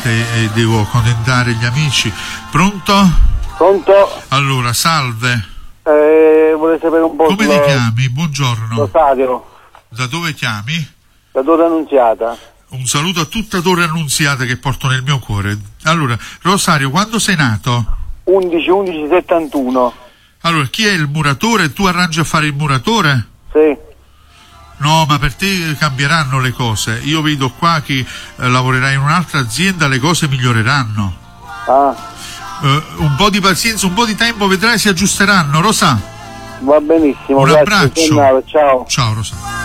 e devo accontentare gli amici. Pronto? Pronto? Allora, salve. Vorrei sapere un po'. Come ti chiami? Buongiorno. Rosario. Da dove chiami? Da Torre Annunziata. Un saluto a tutta Torre Annunziata che porto nel mio cuore. Allora, Rosario, quando sei nato? 11/11/71. Allora, chi è il muratore? Tu arrangi a fare il muratore? Sì. No, ma per te cambieranno le cose. Io vedo qua che lavorerai in un'altra azienda, le cose miglioreranno. Un po' di pazienza, un po' di tempo, vedrai si aggiusteranno, Rosa. Va benissimo. Un grazie, abbraccio. Ciao. Ciao, Rosa.